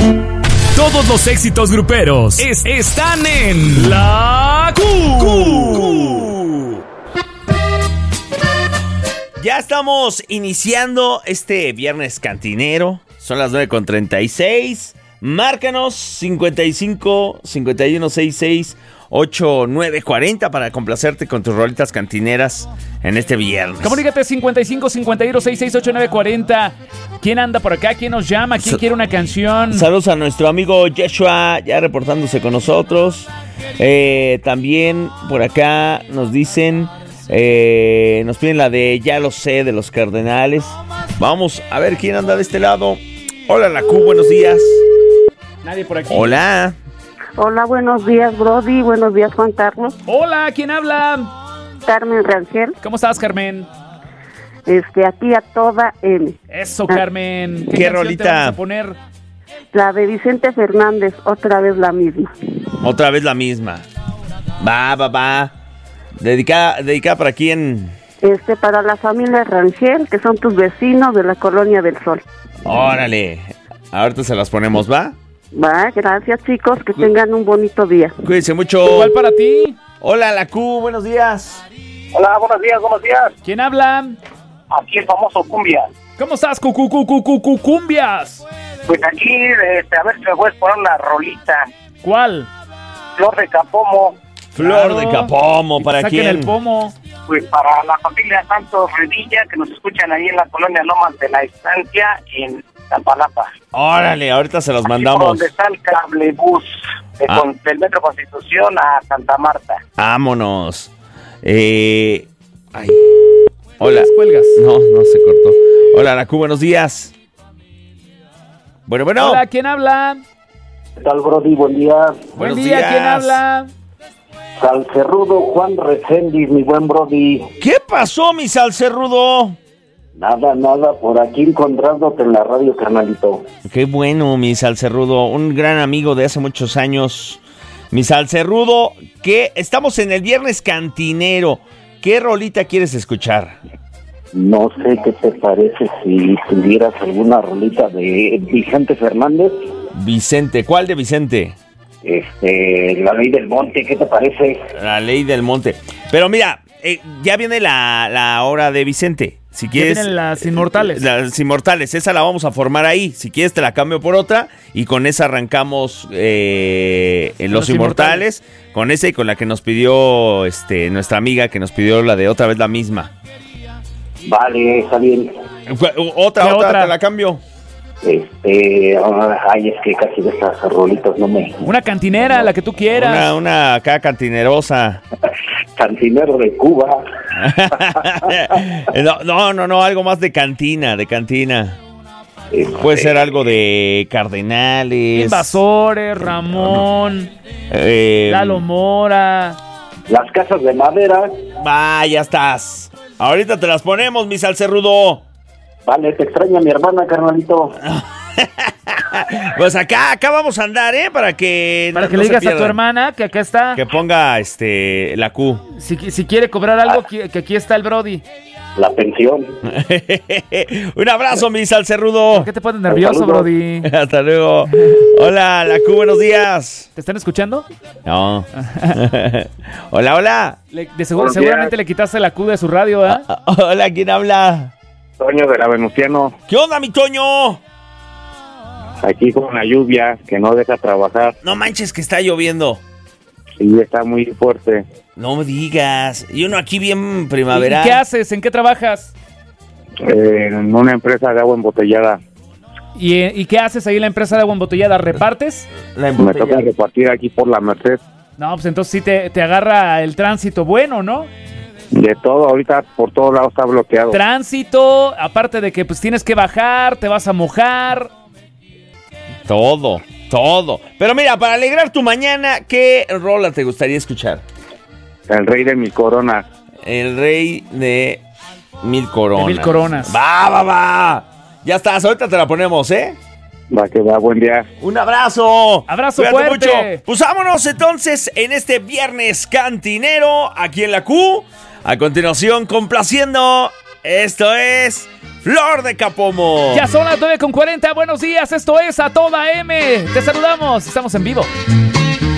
Todos los éxitos gruperos están en La Q. Ya estamos iniciando este viernes cantinero. Son las 9:36. Márcanos 55 51 66 8940 para complacerte con tus rolitas cantineras en este viernes. Comunícate 55 51 66 8940. ¿Quién anda por acá? ¿Quién nos llama? ¿Quién quiere una canción? Saludos a nuestro amigo Joshua, ya reportándose con nosotros. También por acá nos dicen, nos piden la de Ya lo sé, de los Cardenales. Vamos a ver quién anda de este lado. Hola, la Q, buenos días. Nadie por aquí. Hola. Hola, buenos días, Brody. Buenos días, Juan Carlos. Hola, ¿quién habla? Carmen Rangel. ¿Cómo estás, Carmen? Aquí a toda N. Eso, Carmen. ¿Qué canción rolita? te vamos a poner? La de Vicente Fernández, otra vez la misma. Otra vez la misma. Va. Dedicada para quién. Para la familia Rangel, que son tus vecinos de la Colonia del Sol. Órale. Ahorita se las ponemos, ¿va? Va, gracias, chicos, que tengan un bonito día. Cuídense mucho. Igual para ti. Hola, la Q, buenos días. Hola, buenos días. ¿Quién habla? Aquí el famoso Cumbia. ¿Cómo estás, Cumbias? Pues aquí, a ver si me puedes poner una rolita. ¿Cuál? Flor de Capomo. Flor de Capomo, ¿para Saquen quién? el pomo. Pues para la familia Santos Redilla, que nos escuchan ahí en la colonia Lomas de la Estancia, en Zapalapa. Órale, ahorita se los Aquí mandamos. por donde está el cablebús del Metro Constitución a Santa Marta. Vámonos. Ay. Hola. Cuelgas. No se cortó. Hola, la Q, buenos días. Bueno. Hola, ¿quién habla? ¿Qué tal, Brody? Buen día. Buen Buenos día, días. ¿quién habla? Salcerrudo Juan Recendis, mi buen Brody. ¿Qué pasó, mi salcerrudo? Nada, por aquí encontrándote en la radio, carnalito. Qué bueno, mi salcerrudo. Un gran amigo de hace muchos años. Mi salcerrudo, que estamos en el viernes cantinero. ¿Qué rolita quieres escuchar? No sé qué te parece si tuvieras alguna rolita de Vicente Fernández. Vicente, ¿cuál de Vicente? La Ley del Monte, ¿qué te parece? La Ley del Monte. Pero mira, ya viene la hora de Vicente. Si quieres, vienen las Inmortales. Las Inmortales, esa la vamos a formar ahí. Si quieres te la cambio por otra y con esa arrancamos en Los Inmortales. Con esa y con la que nos pidió nuestra amiga, que nos pidió la de Otra vez la misma. Vale, está bien. Otra, te la cambio. Es que casi de estas rolitas no me... Una cantinera, la que tú quieras. Una acá cantinerosa. Cantinero de Cuba. No, algo más de cantina. Puede ser algo de Cardenales. Invasores, Ramón, Lalo Mora. Las Casas de Madera. Ya estás. Ahorita te las ponemos, mi salcerrudo. Vale, te extraña mi hermana, carnalito. Pues acá vamos a andar, para que le digas a tu hermana que acá está. Que ponga la Q. Si quiere cobrar algo, que aquí está el Brody. La pensión. Un abrazo, mi salcerrudo. ¿Por qué te pones nervioso, Brody? Hasta luego. Hola, la Q, buenos días. ¿Te están escuchando? No. Hola. Seguramente le quitaste la Q de su radio, ¿eh? Hola, ¿quién habla? Toño de la Venustiano. ¿Qué onda, mi Toño? Aquí con la lluvia que no deja trabajar. No manches que está lloviendo. Sí, está muy fuerte. No me digas. Y uno aquí bien primaveral. ¿Y qué haces? ¿En qué trabajas? En una empresa de agua embotellada. ¿Y qué haces ahí en la empresa de agua embotellada? ¿Repartes? Me toca repartir aquí por la Merced. No, pues entonces sí te agarra el tránsito bueno, ¿no? De todo, ahorita por todos lados está bloqueado. Tránsito, aparte de que pues tienes que bajar, te vas a mojar. Todo. Pero mira, para alegrar tu mañana, ¿qué rola te gustaría escuchar? El Rey de mi Corona. El Rey de Mil Coronas. De Mil Coronas. Va. Ya estás, ahorita te la ponemos, ¿eh? Va que va, buen día. Un abrazo. Abrazo Cuídate fuerte. mucho. Pues vámonos entonces en este viernes cantinero aquí en la Q. A continuación, complaciendo. Esto es Flor de Capomo. Ya son las 9:40. Buenos días, esto es A Toda M. Te saludamos, estamos en vivo.